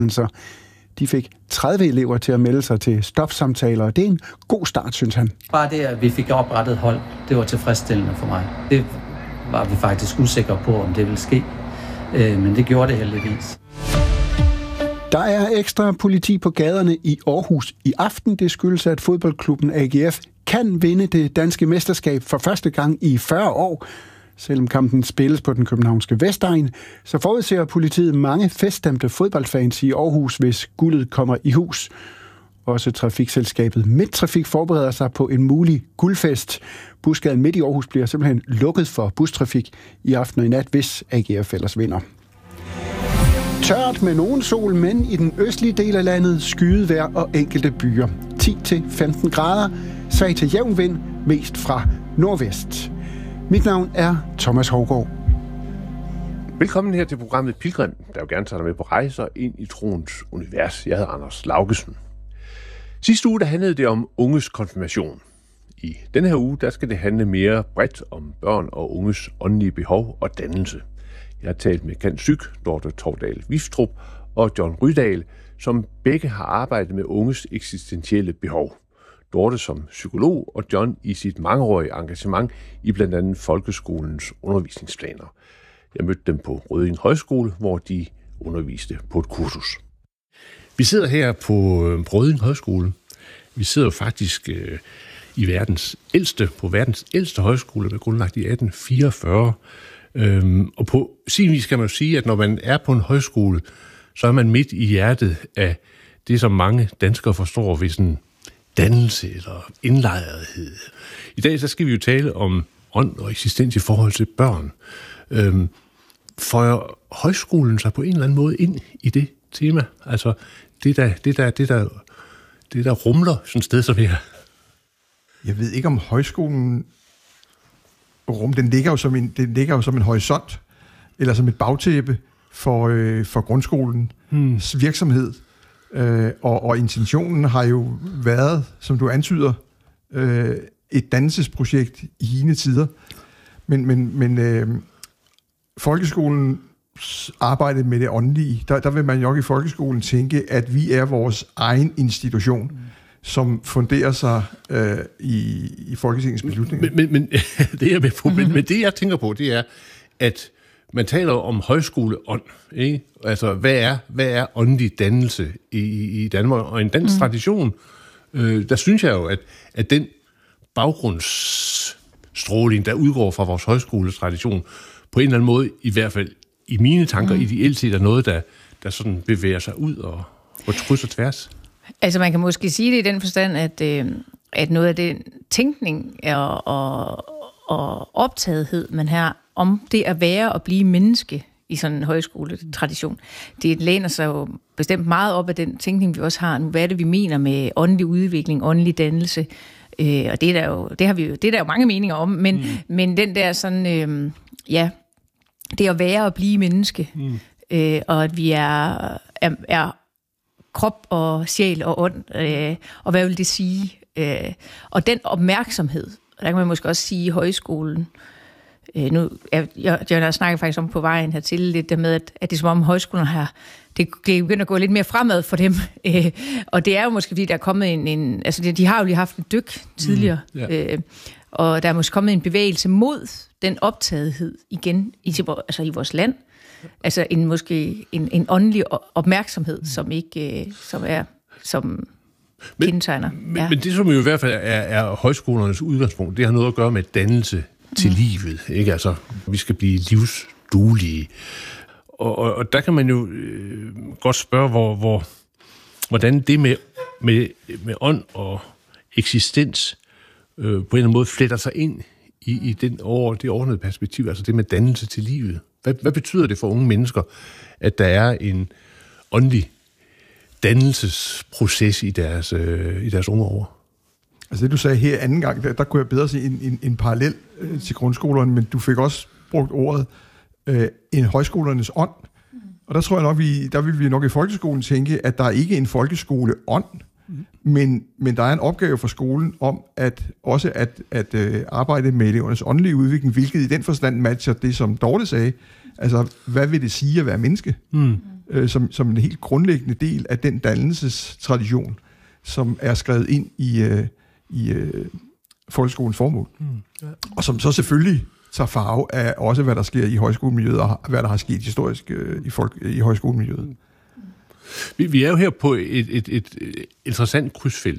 Så de fik 30 elever til at melde sig til stopsamtaler, og det er en god start, synes han. Bare det, at vi fik oprettet hold, det var tilfredsstillende for mig. Det var vi faktisk usikre på, om det ville ske, men det gjorde det heldigvis. Der er ekstra politi på gaderne i Aarhus i aften. Det skyldes, at fodboldklubben AGF kan vinde det danske mesterskab for første gang i 40 år. Selvom kampen spilles på den københavnske Vestegn, så forudser politiet mange feststemte fodboldfans i Aarhus, hvis guldet kommer i hus. Også trafikselskabet Midttrafik forbereder sig på en mulig guldfest. Busgaden midt i Aarhus bliver simpelthen lukket for bustrafik i aften og i nat, hvis AGF ellers vinder. Tørt med nogen sol, men i den østlige del af landet skydevejr og enkelte byer. 10-15 grader, svag til jævn vind, mest fra nordvest. Mit navn er Thomas Hougaard. Velkommen her til programmet Pilgrim, der jo gerne tager dig med på rejser ind i troens univers. Jeg hedder Anders Laugesen. Sidste uge der handlede det om unges konfirmation. I denne her uge der skal det handle mere bredt om børn og unges åndelige behov og dannelse. Jeg har talt med Kant Syk, Dorte Tovdal Viftrup og John Rydahl, som begge har arbejdet med unges eksistentielle behov. Dorte som psykolog og John i sit mangeårige engagement i blandt andet folkeskolens undervisningsplaner. Jeg mødte dem på Rødding Højskole, hvor de underviste på et kursus. Vi sidder her på Rødding Højskole. Vi sidder faktisk i verdens ældste højskole, der blev grundlagt i 1844. Og på sin vis kan man jo sige, at når man er på en højskole, så er man midt i hjertet af det, som mange danskere forstår ved sådan dannelse eller indlejrethed. I dag så skal vi jo tale om ånd og eksistens i forhold til børn. Får højskolen sig på en eller anden måde ind i det tema? Altså det der rumler sådan et sted som her. Jeg ved ikke om højskolen den ligger jo som en horisont eller som et bagtæppe for grundskolens virksomhed. Og intentionen har jo været, som du antyder, et dannelsesprojekt i hine tider. Men folkeskolens arbejde med det åndelige, der vil man jo i folkeskolen tænke, at vi er vores egen institution, som funderer sig i Folketingets beslutninger. Men det er jeg med på. Men det jeg tænker på, det er, at man taler om højskoleånd, ikke? Altså, hvad er åndelig dannelse i Danmark? Og en dansk tradition, der synes jeg jo, at den baggrundsstråling, der udgår fra vores højskoletradition, på en eller anden måde, i hvert fald i mine tanker, ideelt set er noget, der sådan bevæger sig ud og på kryds og tværs. Altså, man kan måske sige det i den forstand, at noget af den tænkning og optagethed, man har om det at være og blive menneske i sådan en højskoletradition, det læner sig jo bestemt meget op af den tænkning, vi også har nu. Hvad er det, vi mener med åndelig udvikling, åndelig dannelse? Og det er der jo mange meninger om, men den der sådan, det at være og blive menneske, og at vi er krop og sjæl og ånd, og hvad vil det sige? Og den opmærksomhed, der kan man måske også sige i højskolen, jeg snakker faktisk om på vejen hertil, lidt der med, at det er som om højskolen det begynder at gå lidt mere fremad for dem. Og det er jo måske, fordi der er kommet altså de har jo lige haft en dyk tidligere, og der er måske kommet en bevægelse mod den optagethed igen i vores land. Altså en åndelig opmærksomhed, som kendetegner. Men det, som jo i hvert fald er højskolernes udgangspunkt, det har noget at gøre med dannelse til livet. Ikke? Altså, vi skal blive livsduelige. Og der kan man jo godt spørge, hvordan det med ånd og eksistens på en eller anden måde fletter sig ind i det ordnede perspektiv, altså det med dannelse til livet. Hvad betyder det for unge mennesker, at der er en åndelig dannelsesproces i deres unge år? Altså det, du sagde her anden gang, der kunne jeg bedre se en parallel til grundskolerne, men du fik også brugt ordet en højskolernes ånd. Og der tror jeg nok, der vil vi nok i folkeskolen tænke, at der ikke er en folkeskoleånd, men der er en opgave for skolen om at arbejde med elevernes åndelige udvikling, hvilket i den forstand matcher det, som Dorte sagde. Altså, hvad vil det sige at være menneske? som en helt grundlæggende del af den dannelsestradition, som er skrevet ind i folkeskolens formål. Og som så selvfølgelig tager farve af også, hvad der sker i højskolemiljøet, og hvad der har sket historisk i højskolemiljøet. Vi er jo her på et interessant krydsfelt.